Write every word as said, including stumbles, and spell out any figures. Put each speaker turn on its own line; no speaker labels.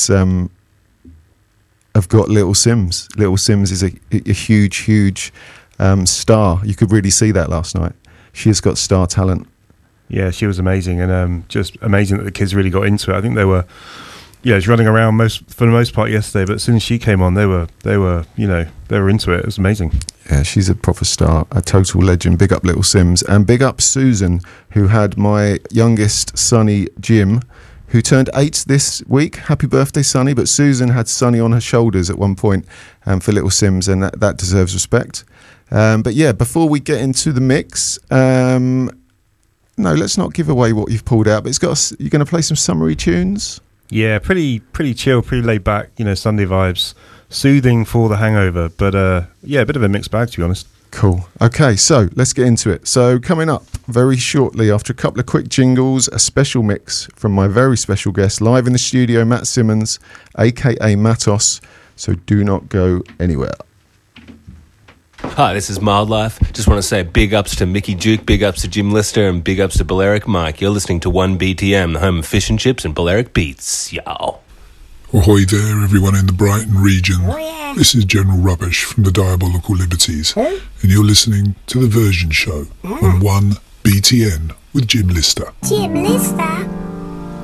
fans um, have got Little Simz. Little Simz is a, a huge, huge um, star. You could really see that last night. She has got star talent.
Yeah, she was amazing, and um, just amazing that the kids really got into it. I think they were, yeah, she's running around most for the most part yesterday, but as soon as she came on, they were, they were, you know, they were into it. It was amazing.
Yeah, she's a proper star, a total legend. Big up Little Simz, and big up Susan, who had my youngest Sonny Jim, who turned eight this week. Happy birthday, Sonny! But Susan had Sonny on her shoulders at one point um, for Little Simz, and that, that deserves respect. Um, but yeah, before we get into the mix. Um, No, let's not give away what you've pulled out. But it's got. A, you're going to play some summery tunes.
Yeah, pretty, pretty chill, pretty laid back. You know, Sunday vibes, soothing for the hangover. But uh, yeah, a bit of a mixed bag, to be honest.
Cool. Okay, so let's get into it. So coming up very shortly, after a couple of quick jingles, a special mix from my very special guest live in the studio, Matt Simmons, aka Matos. So do not go anywhere.
Hi, this is Mild Life. Just want to say big ups to Mickey Duke, big ups to Jim Lister, and big ups to Balearic Mike. You're listening to one B T M, the home of fish and chips and Balearic beats. Yow.
Ahoy there, everyone in the Brighton region. This is General Rubbish from the Diabolical Liberties, and you're listening to The Version Show on one B T N with Jim Lister.
Jim Lister?